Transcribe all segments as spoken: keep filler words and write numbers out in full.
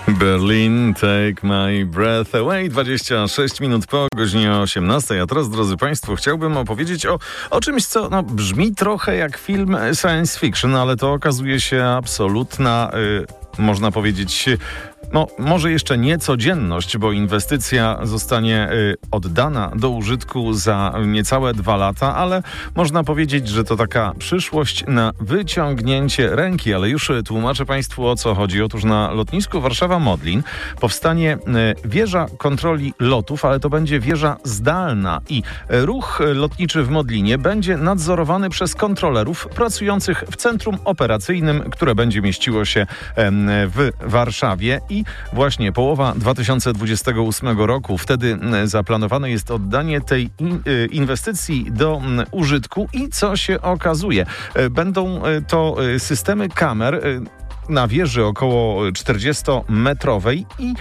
Berlin, Take My Breath Away. dwadzieścia sześć minut po godzinie osiemnastej. A teraz, drodzy Państwo, chciałbym opowiedzieć o, o czymś, co no, brzmi trochę jak film science fiction, ale to okazuje się absolutna, y, można powiedzieć, no może jeszcze nie codzienność, bo inwestycja zostanie y, oddana do użytku za niecałe dwa lata, ale można powiedzieć, że to taka przyszłość na wyciągnięcie ręki, ale już tłumaczę Państwu, o co chodzi. Otóż na lotnisku Warszawa-Modlin powstanie y, wieża kontroli lotów, ale to będzie wieża zdalna i ruch lotniczy w Modlinie będzie nadzorowany przez kontrolerów pracujących w centrum operacyjnym, które będzie mieściło się y, w Warszawie. I właśnie połowa dwa tysiące dwudziestego ósmego roku, wtedy zaplanowane jest oddanie tej inwestycji do użytku i co się okazuje? Będą to systemy kamer na wieży około czterdziestometrowej i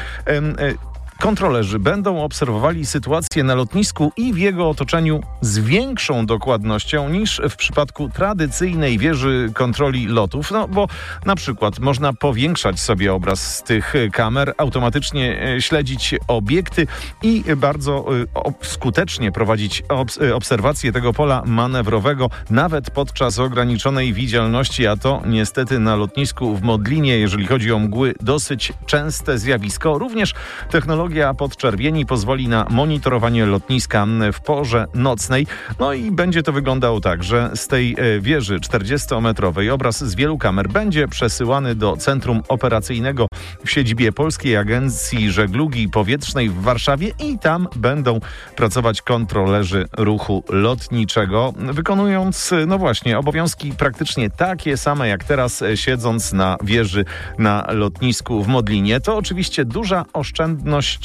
kontrolerzy będą obserwowali sytuację na lotnisku i w jego otoczeniu z większą dokładnością niż w przypadku tradycyjnej wieży kontroli lotów. No bo na przykład można powiększać sobie obraz z tych kamer, automatycznie śledzić obiekty i bardzo skutecznie prowadzić obserwację tego pola manewrowego nawet podczas ograniczonej widzialności, a to niestety na lotnisku w Modlinie, jeżeli chodzi o mgły, dosyć częste zjawisko. Również technologia podczerwieni pozwoli na monitorowanie lotniska w porze nocnej. No i będzie to wyglądało tak, że z tej wieży czterdziestometrowej obraz z wielu kamer będzie przesyłany do centrum operacyjnego w siedzibie Polskiej Agencji Żeglugi Powietrznej w Warszawie i tam będą pracować kontrolerzy ruchu lotniczego, wykonując, no właśnie, obowiązki praktycznie takie same jak teraz, siedząc na wieży na lotnisku w Modlinie. To oczywiście duża oszczędność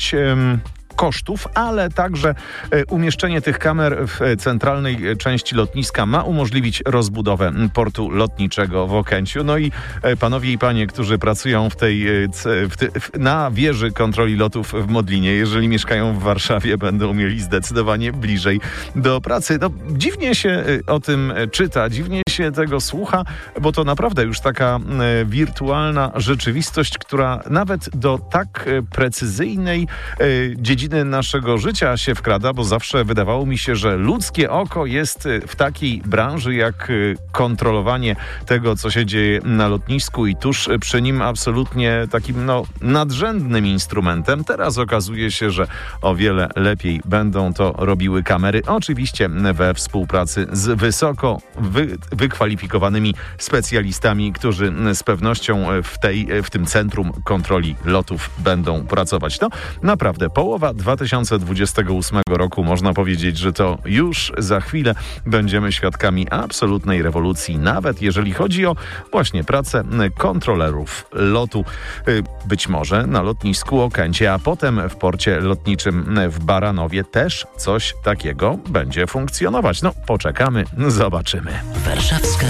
kosztów, ale także umieszczenie tych kamer w centralnej części lotniska ma umożliwić rozbudowę portu lotniczego w Okęciu. No i panowie i panie, którzy pracują w tej, w ty, na wieży kontroli lotów w Modlinie, jeżeli mieszkają w Warszawie, będą mieli zdecydowanie bliżej do pracy. No, dziwnie się o tym czyta, dziwnie się tego słucha, bo to naprawdę już taka wirtualna rzeczywistość, która nawet do tak precyzyjnej dziedziny naszego życia się wkrada, bo zawsze wydawało mi się, że ludzkie oko jest w takiej branży jak kontrolowanie tego, co się dzieje na lotnisku i tuż przy nim absolutnie takim no, nadrzędnym instrumentem. Teraz okazuje się, że o wiele lepiej będą to robiły kamery, oczywiście we współpracy z wysoko wy, wykwalifikowanymi specjalistami, którzy z pewnością w, tej, w tym centrum kontroli lotów będą pracować. No naprawdę, połowa dwa tysiące dwudziestego ósmego roku, można powiedzieć, że to już za chwilę będziemy świadkami absolutnej rewolucji, nawet jeżeli chodzi o właśnie pracę kontrolerów lotu. Być może na lotnisku Okęcie, a potem w porcie lotniczym w Baranowie też coś takiego będzie funkcjonować. No, poczekamy, zobaczymy. Warszawska